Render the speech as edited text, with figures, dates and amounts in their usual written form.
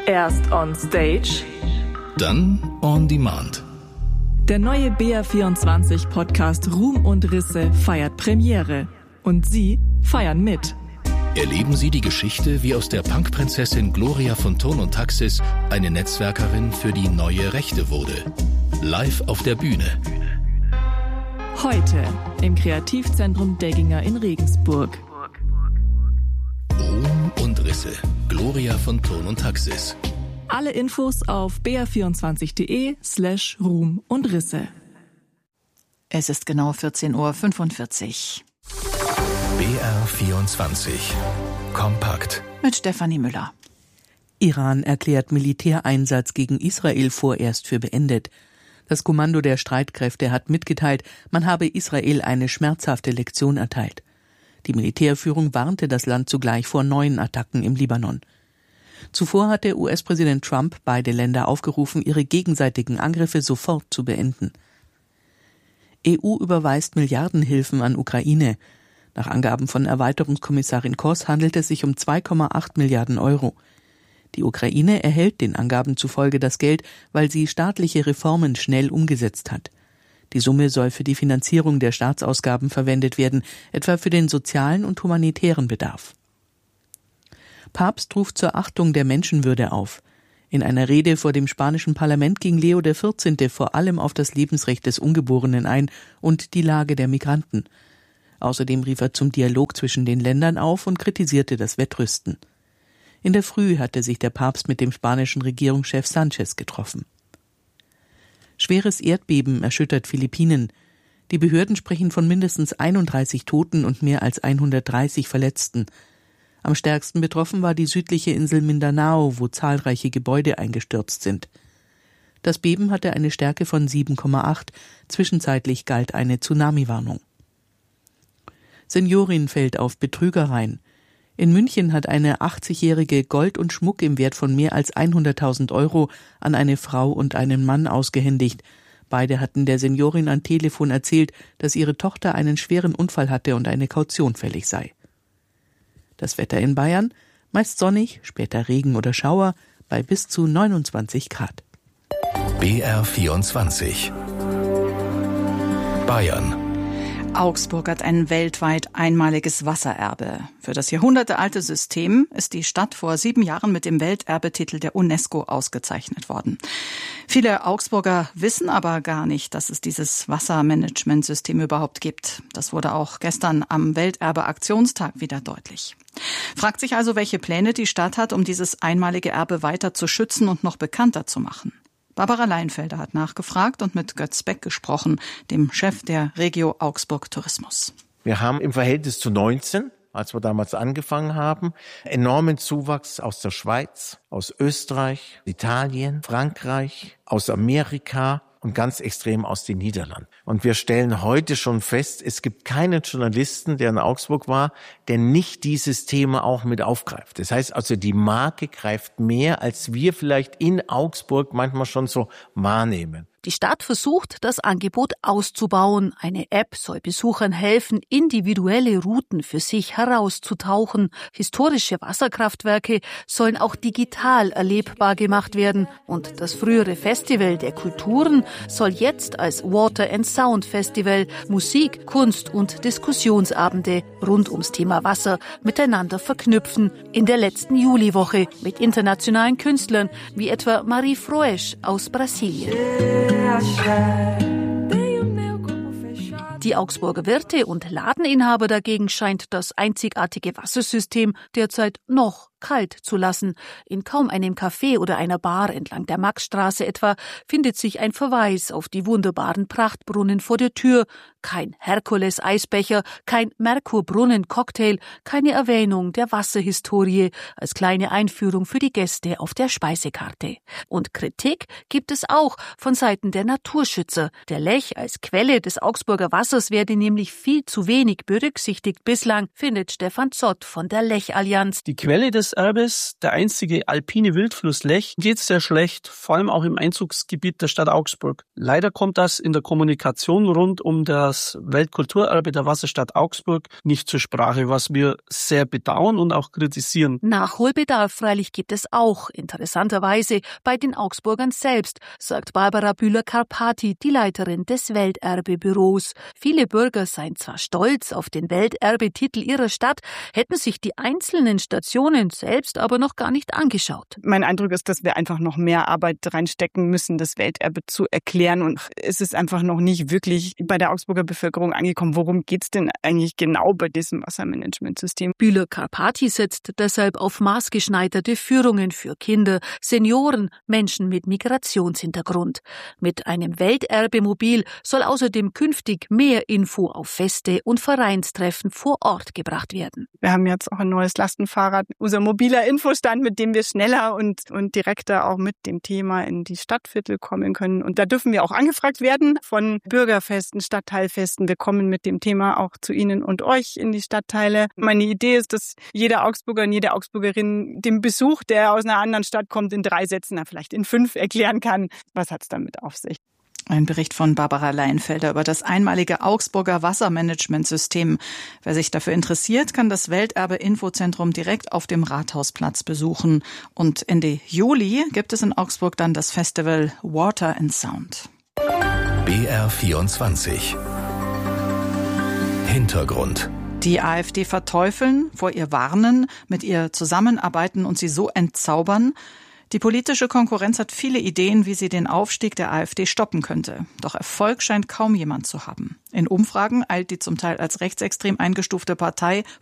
Erst on Stage, dann on Demand. Der neue BR24-Podcast Ruhm und Risse feiert Premiere. Und Sie feiern mit. Erleben Sie die Geschichte, wie aus der Punkprinzessin Gloria von Thurn und Taxis eine Netzwerkerin für die neue Rechte wurde. Live auf der Bühne. Heute im Kreativzentrum Degginger in Regensburg. Ruhm und Risse. Gloria von Thurn und Taxis. Alle Infos auf br24.de/Ruhm und Risse. Es ist genau 14:45 Uhr. BR24 Kompakt Mit Stefanie Müller. Iran erklärt Militäreinsatz gegen Israel vorerst für beendet. Das Kommando der Streitkräfte hat mitgeteilt, man habe Israel eine schmerzhafte Lektion erteilt. Die Militärführung warnte das Land zugleich vor neuen Attacken im Libanon. Zuvor hatte US-Präsident Trump beide Länder aufgerufen, ihre gegenseitigen Angriffe sofort zu beenden. EU überweist Milliardenhilfen an Ukraine. Nach Angaben von Erweiterungskommissarin Koss handelt es sich um 2,8 Milliarden Euro. Die Ukraine erhält den Angaben zufolge das Geld, weil sie staatliche Reformen schnell umgesetzt hat. Die Summe soll für die Finanzierung der Staatsausgaben verwendet werden, etwa für den sozialen und humanitären Bedarf. Papst ruft zur Achtung der Menschenwürde auf. In einer Rede vor dem spanischen Parlament ging Leo XIV. Vor allem auf das Lebensrecht des Ungeborenen ein und die Lage der Migranten. Außerdem rief er zum Dialog zwischen den Ländern auf und kritisierte das Wettrüsten. In der Früh hatte sich der Papst mit dem spanischen Regierungschef Sanchez getroffen. Schweres Erdbeben erschüttert Philippinen. Die Behörden sprechen von mindestens 31 Toten und mehr als 130 Verletzten. Am stärksten betroffen war die südliche Insel Mindanao, wo zahlreiche Gebäude eingestürzt sind. Das Beben hatte eine Stärke von 7,8. Zwischenzeitlich galt eine Tsunami-Warnung. Seniorin fällt auf Betrügereien. In München hat eine 80-jährige Gold und Schmuck im Wert von mehr als 100.000 Euro an eine Frau und einen Mann ausgehändigt. Beide hatten der Seniorin am Telefon erzählt, dass ihre Tochter einen schweren Unfall hatte und eine Kaution fällig sei. Das Wetter in Bayern, meist sonnig, später Regen oder Schauer, bei bis zu 29 Grad. BR24 Bayern. Augsburg hat ein weltweit einmaliges Wassererbe. Für das jahrhundertealte System ist die Stadt vor 7 Jahren mit dem Welterbetitel der UNESCO ausgezeichnet worden. Viele Augsburger wissen aber gar nicht, dass es dieses Wassermanagementsystem überhaupt gibt. Das wurde auch gestern am Welterbe-Aktionstag wieder deutlich. Fragt sich also, welche Pläne die Stadt hat, um dieses einmalige Erbe weiter zu schützen und noch bekannter zu machen. Barbara Leinfelder hat nachgefragt und mit Götz Beck gesprochen, dem Chef der Regio Augsburg Tourismus. Wir haben im Verhältnis zu 19, als wir damals angefangen haben, enormen Zuwachs aus der Schweiz, aus Österreich, Italien, Frankreich, aus Amerika und ganz extrem aus den Niederlanden. Und wir stellen heute schon fest, es gibt keinen Journalisten, der in Augsburg war, der nicht dieses Thema auch mit aufgreift. Das heißt also, die Marke greift mehr, als wir vielleicht in Augsburg manchmal schon so wahrnehmen. Die Stadt versucht, das Angebot auszubauen. Eine App soll Besuchern helfen, individuelle Routen für sich herauszutauchen. Historische Wasserkraftwerke sollen auch digital erlebbar gemacht werden. Und das frühere Festival der Kulturen soll jetzt als Water and Sound Festival Musik, Kunst und Diskussionsabende rund ums Thema Wasser miteinander verknüpfen. In der letzten Juliwoche mit internationalen Künstlern wie etwa Marie Froesch aus Brasilien. Die Augsburger Wirte und Ladeninhaber dagegen scheint das einzigartige Wassersystem derzeit noch kalt zu lassen. In kaum einem Café oder einer Bar entlang der Maxstraße etwa findet sich ein Verweis auf die wunderbaren Prachtbrunnen vor der Tür. Kein Herkules-Eisbecher, kein Merkur-Brunnen-Cocktail, keine Erwähnung der Wasserhistorie als kleine Einführung für die Gäste auf der Speisekarte. Und Kritik gibt es auch von Seiten der Naturschützer. Der Lech als Quelle des Augsburger Wassers werde nämlich viel zu wenig berücksichtigt bislang, findet Stefan Zott von der Lech-Allianz. Die Quelle des Welterbes, der einzige alpine Wildfluss Lech, geht es sehr schlecht, vor allem auch im Einzugsgebiet der Stadt Augsburg. Leider kommt das in der Kommunikation rund um das Weltkulturerbe der Wasserstadt Augsburg nicht zur Sprache, was wir sehr bedauern und auch kritisieren. Nachholbedarf freilich gibt es auch, interessanterweise bei den Augsburgern selbst, sagt Barbara Bühler-Karpati, die Leiterin des Welterbebüros. Viele Bürger seien zwar stolz auf den Welterbetitel ihrer Stadt, hätten sich die einzelnen Stationen selbst aber noch gar nicht angeschaut. Mein Eindruck ist, dass wir einfach noch mehr Arbeit reinstecken müssen, das Welterbe zu erklären. Und es ist einfach noch nicht wirklich bei der Augsburger Bevölkerung angekommen. Worum geht's denn eigentlich genau bei diesem Wassermanagementsystem? Bühler-Karpati setzt deshalb auf maßgeschneiderte Führungen für Kinder, Senioren, Menschen mit Migrationshintergrund. Mit einem Welterbemobil soll außerdem künftig mehr Info auf Feste und Vereinstreffen vor Ort gebracht werden. Wir haben jetzt auch ein neues Lastenfahrrad, unser mobiler Infostand, mit dem wir schneller und direkter auch mit dem Thema in die Stadtviertel kommen können. Und da dürfen wir auch angefragt werden von Bürgerfesten, Stadtteilfesten. Wir kommen mit dem Thema auch zu Ihnen und euch in die Stadtteile. Meine Idee ist, dass jeder Augsburger und jede Augsburgerin dem Besuch, der aus einer anderen Stadt kommt, in 3 Sätzen, vielleicht in 5 erklären kann, was hat's damit auf sich. Ein Bericht von Barbara Leinfelder über das einmalige Augsburger Wassermanagementsystem. Wer sich dafür interessiert, kann das Welterbe-Infozentrum direkt auf dem Rathausplatz besuchen. Und Ende Juli gibt es in Augsburg dann das Festival Water and Sound. BR24 Hintergrund. Die AfD verteufeln, vor ihr warnen, mit ihr zusammenarbeiten und sie so entzaubern. Die politische Konkurrenz hat viele Ideen, wie sie den Aufstieg der AfD stoppen könnte. Doch Erfolg scheint kaum jemand zu haben. In Umfragen eilt die zum Teil als rechtsextrem eingestufte Partei